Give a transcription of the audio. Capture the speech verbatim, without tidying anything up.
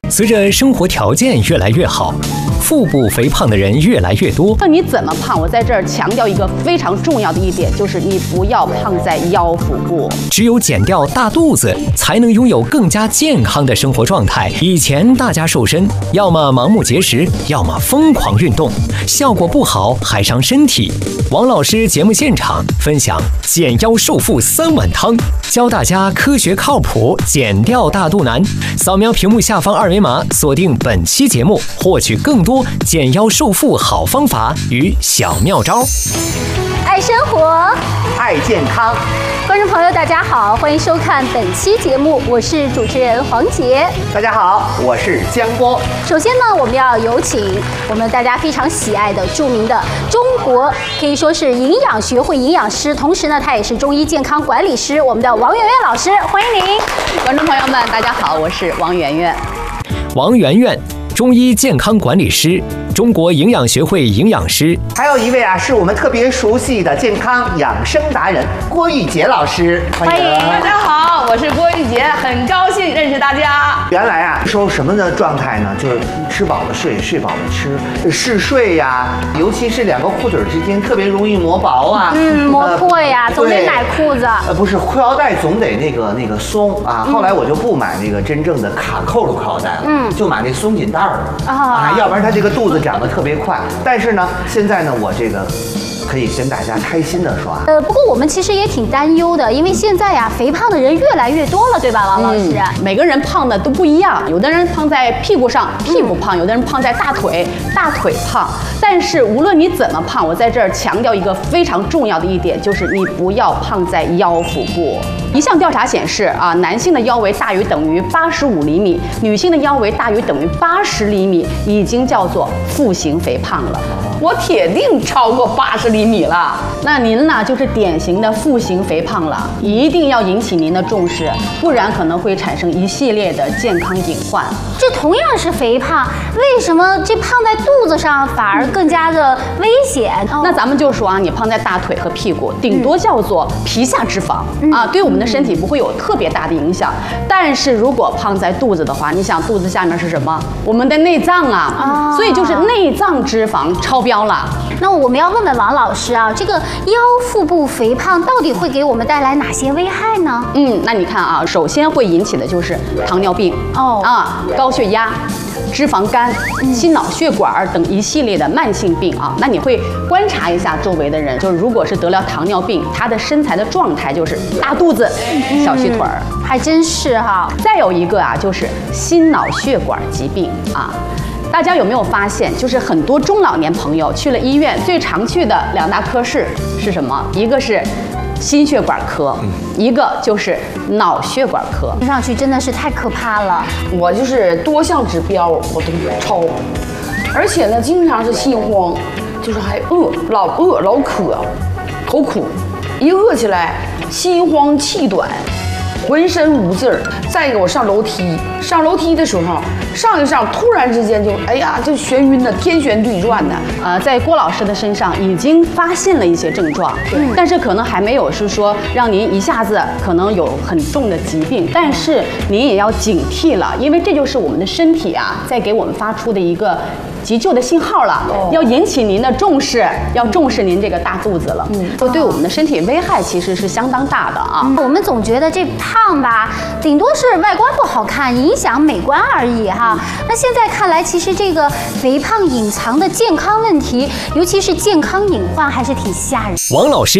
随着生活条件越来越好，腹部肥胖的人越来越多。 那你怎么胖？我在这儿强调一个非常重要的一点，就是你不要胖在腰腹部。 只有减掉大肚子，才能拥有更加健康的生活状态。以前大家瘦身，要么盲目节食，要么疯狂运动，效果不好还伤身体。王老师节目现场分享减腰瘦腹三碗汤，教大家科学靠谱减掉大肚腩。扫描屏幕下方二维码，锁定本期节目，获取更多减腰瘦腹好方法与小妙招。 爱生活， 爱健康。 观众朋友，大家好，欢迎收看本期节目，我是主持人黄洁。 大家好，我是江波。 首先呢，我们要有请我们大家非常喜爱的著名的中国可以说是营养学会营养师，同时呢，他也是中医健康管理师，我们的王媛媛老师，欢迎您。 观众朋友们，大家好，我是王媛媛。 王媛媛，中医健康管理师，中国营养学会营养师。 还有一位啊，是我们特别熟悉的健康养生达人郭玉洁老师， 欢迎。 大家好，我是郭玉洁，很高兴认识大家。 原来啊，说什么的状态呢？就是吃饱了睡，睡饱了吃，嗜睡呀，尤其是两个裤腿之间特别容易磨薄啊， 嗯，磨破呀，呃、总得买裤子。 呃，不是，裤腰带总得那个那个松啊。后来我就不买那个真正的卡扣的裤腰带了，嗯，就买那松紧带儿的啊，要不然它这个肚子长得特别快。但是呢，现在呢，我这个可以跟大家开心的说啊， 呃，不过我们其实也挺担忧的，因为现在呀，肥胖的人越来越多了，对吧，王老师？ 嗯、每个人胖的都不一样，有的人胖在屁股上，屁股胖；有的人胖在大腿，大腿胖。但是无论你怎么胖，我在这儿强调一个非常重要的一点，就是你不要胖在腰腹部。一项调查显示啊，男性的腰围大于等于八十五厘米，女性的腰围大于等于八十厘米，已经叫做腹型肥胖了。我铁定超过八十厘米了，那您呢就是典型的腹型肥胖了，一定要引起您的重视，不然可能会产生一系列的健康隐患。 这同样是肥胖，为什么这胖在肚子上反而更加的危险？ 哦、那咱们就说啊，你胖在大腿和屁股，顶多叫做皮下脂肪、嗯、啊，对我们的身体不会有特别大的影响。但是如果胖在肚子的话，你想肚子下面是什么？我们的内脏啊，啊所以就是内脏脂肪超标了。 那我们要问问王老师啊，这个腰腹部肥胖到底会给我们带来哪些危害呢？ 嗯，那你看啊，首先会引起的就是糖尿病哦啊，高血压、脂肪肝、心脑血管等一系列的慢性病啊。那你会观察一下周围的人，就是如果是得了糖尿病，他的身材的状态就是大肚子、小细腿儿， 还真是哈。 再有一个啊，就是心脑血管疾病啊。大家有没有发现，就是很多中老年朋友去了医院，最常去的两大科室是什么？一个是心血管科，一个就是脑血管科。 听上去真的是太可怕了。 我就是多项指标我都超，而且呢，经常是心慌，就是还饿，老饿老渴，头苦，一饿起来心慌气短。浑身无劲儿，再一个我上楼梯，上楼梯的时候上一上，突然之间就哎呀，就眩晕的，天旋地转的。 呃，在郭老师的身上已经发现了一些症状，嗯、但是可能还没有是说让您一下子可能有很重的疾病，但是您也要警惕了，因为这就是我们的身体啊，在给我们发出的一个急救的信号了，哦、要引起您的重视，要重视您这个大肚子了。嗯，这对我们的身体危害其实是相当大的啊。 嗯、我们总觉得这胖吧，顶多是外观不好看，影响美观而已哈。那现在看来，其实这个肥胖隐藏的健康问题，尤其是健康隐患，还是挺吓人。 王老师